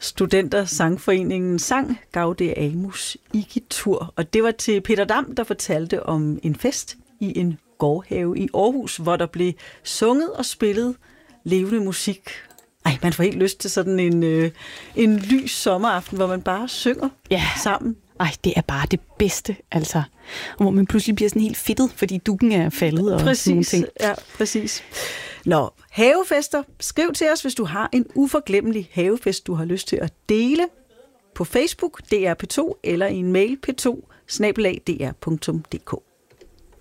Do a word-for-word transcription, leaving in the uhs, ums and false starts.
Studenter Sangforeningen sang Gaude Amus Igitur, og det var til Peter Dam, der fortalte om en fest i en gårdhave i Aarhus, hvor der blev sunget og spillet levende musik. Ej, man får helt lyst til sådan en, øh, en lys sommeraften, hvor man bare synger ja. sammen. Ej, det er bare det bedste, altså. Og hvor man pludselig bliver sådan helt fedtet, fordi dukken er faldet og præcis, sådan nogle ting. Ja, præcis. Nå, havefester. Skriv til os, hvis du har en uforglemmelig havefest, du har lyst til at dele på Facebook, D R P to, eller i en mail p to snabel-a d r punktum d k.